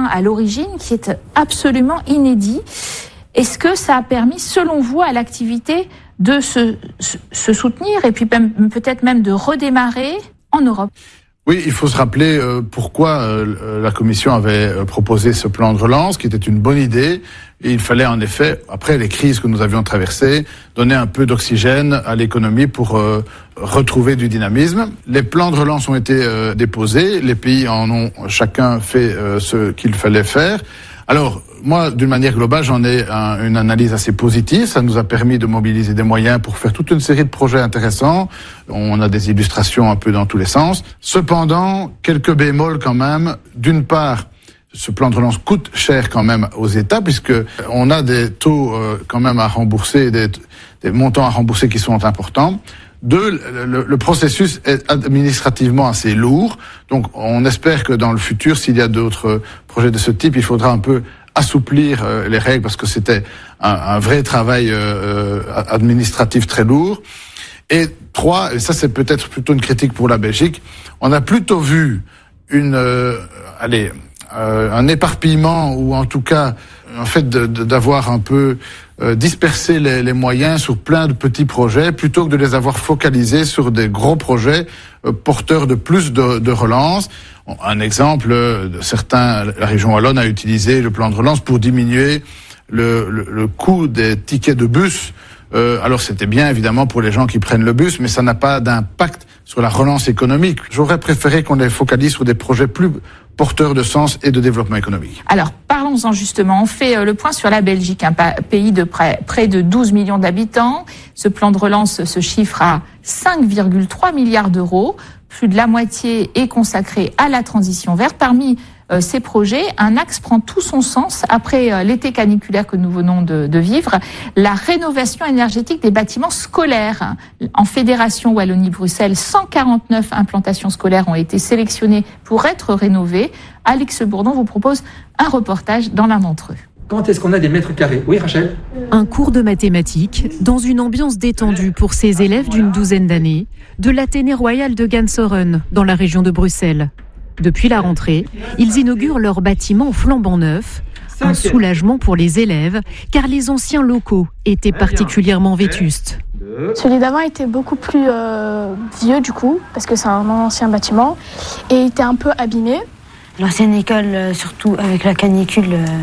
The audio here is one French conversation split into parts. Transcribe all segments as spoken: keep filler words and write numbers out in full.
soutien à l'origine qui est absolument inédit. Est-ce que ça a permis, selon vous, à l'activité de se, se soutenir et puis même, peut-être même de redémarrer en Europe? Oui, il faut se rappeler euh, pourquoi euh, la Commission avait euh, proposé ce plan de relance, qui était une bonne idée. Et il fallait en effet, après les crises que nous avions traversées, donner un peu d'oxygène à l'économie pour euh, retrouver du dynamisme. Les plans de relance ont été euh, déposés, les pays en ont chacun fait euh, ce qu'il fallait faire. Alors, moi, d'une manière globale, j'en ai un, une analyse assez positive. Ça nous a permis de mobiliser des moyens pour faire toute une série de projets intéressants. On a des illustrations un peu dans tous les sens. Cependant, quelques bémols quand même. D'une part, ce plan de relance coûte cher quand même aux États, puisque on a des taux euh, quand même à rembourser, des, des montants à rembourser qui sont importants. Deux, le, le processus est administrativement assez lourd. Donc, on espère que dans le futur, s'il y a d'autres projets de ce type, il faudra un peu assouplir euh, les règles, parce que c'était un, un vrai travail euh, administratif très lourd. Et trois, et ça c'est peut-être plutôt une critique pour la Belgique, on a plutôt vu une, euh, allez, euh, un éparpillement, ou en tout cas, en fait, de, de, d'avoir un peu euh, dispersé les, les moyens sur plein de petits projets, plutôt que de les avoir focalisés sur des gros projets euh, porteurs de plus de, de relance. Un exemple, de certains, la région wallonne a utilisé le plan de relance pour diminuer le, le, le coût des tickets de bus. Euh, alors c'était bien évidemment pour les gens qui prennent le bus, mais ça n'a pas d'impact sur la relance économique. J'aurais préféré qu'on les focalise sur des projets plus porteurs de sens et de développement économique. Alors parlons-en justement. On fait le point sur la Belgique, un pays de près, près de douze millions d'habitants. Ce plan de relance se chiffre à cinq virgule trois milliards d'euros. Plus de la moitié est consacrée à la transition verte. Parmi euh, ces projets, un axe prend tout son sens après euh, l'été caniculaire que nous venons de, de vivre, la rénovation énergétique des bâtiments scolaires. En Fédération Wallonie-Bruxelles, cent quarante-neuf implantations scolaires ont été sélectionnées pour être rénovées. Alix Bourdon vous propose un reportage dans l'un d'entre eux. Quand est-ce qu'on a des mètres carrés? Oui, Rachel? Un cours de mathématiques dans une ambiance détendue pour ces élèves d'une douzaine d'années de l'Athénée royal de Gansoren, dans la région de Bruxelles. Depuis la rentrée, ils inaugurent leur bâtiment flambant neuf. Un soulagement pour les élèves, car les anciens locaux étaient particulièrement vétustes. Celui d'avant était beaucoup plus euh, vieux du coup, parce que c'est un ancien bâtiment, et était un peu abîmé. L'ancienne école, surtout avec la canicule, euh,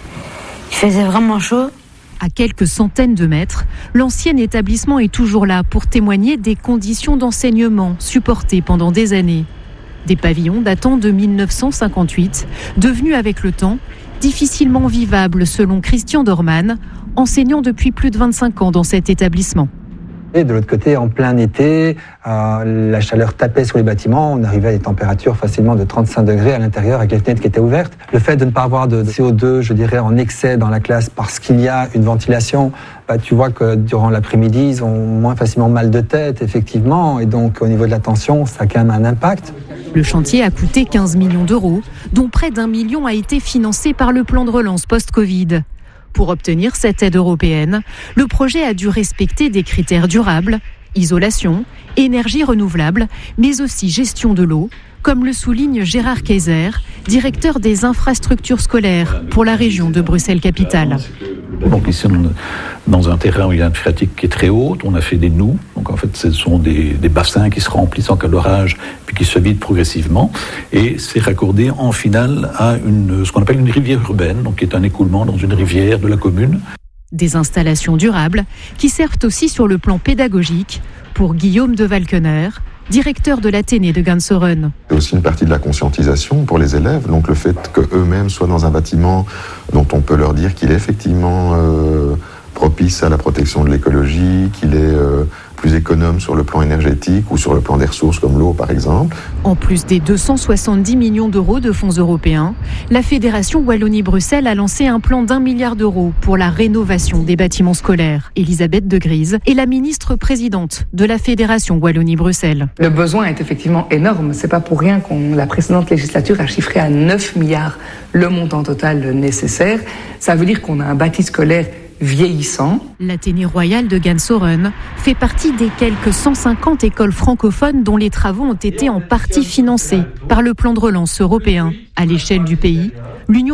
il faisait vraiment chaud. À quelques centaines de mètres, l'ancien établissement est toujours là pour témoigner des conditions d'enseignement supportées pendant des années. Des pavillons datant de mille neuf cent cinquante-huit, devenus avec le temps difficilement vivables selon Christian Dorman, enseignant depuis plus de vingt-cinq ans dans cet établissement. Et de l'autre côté, en plein été, euh, la chaleur tapait sur les bâtiments. On arrivait à des températures facilement de trente-cinq degrés à l'intérieur avec les fenêtres qui étaient ouvertes. Le fait de ne pas avoir de C O deux, je dirais, en excès dans la classe parce qu'il y a une ventilation, bah, tu vois que durant l'après-midi, ils ont moins facilement mal de tête, effectivement. Et donc, au niveau de la tension, ça a quand même un impact. Le chantier a coûté quinze millions d'euros, dont près d'un million a été financé par le plan de relance post-Covid. Pour obtenir cette aide européenne, le projet a dû respecter des critères durables, isolation, énergie renouvelable, mais aussi gestion de l'eau, comme le souligne Gérard Kayser, directeur des infrastructures scolaires pour la région de Bruxelles-Capitale. Donc ici, on est dans un terrain où il y a une phréatique qui est très haute, on a fait des noues, donc en fait ce sont des, des bassins qui se remplissent en cas d'orage, puis qui se vident progressivement, et c'est raccordé en finale à une, ce qu'on appelle une rivière urbaine, donc qui est un écoulement dans une rivière de la commune. Des installations durables qui servent aussi sur le plan pédagogique pour Guillaume de Valkener, directeur de l'Athénée de Gansoren. C'est aussi une partie de la conscientisation pour les élèves, donc le fait qu'eux-mêmes soient dans un bâtiment dont on peut leur dire qu'il est effectivement euh, propice à la protection de l'écologie, qu'il est euh, plus économe sur le plan énergétique ou sur le plan des ressources comme l'eau par exemple. En plus des deux cent soixante-dix millions d'euros de fonds européens, la Fédération Wallonie-Bruxelles a lancé un plan d'un milliard d'euros pour la rénovation des bâtiments scolaires. Elisabeth de Grise est la ministre présidente de la Fédération Wallonie-Bruxelles. Le besoin est effectivement énorme. C'est pas pour rien qu'on la précédente législature a chiffré à neuf milliards le montant total nécessaire. Ça veut dire qu'on a un bâti scolaire vieillissant. L'Athénée royal de Gansoren fait partie des quelques cent cinquante écoles francophones dont les travaux ont été en partie financés par le plan de relance européen. À l'échelle du pays, l'Union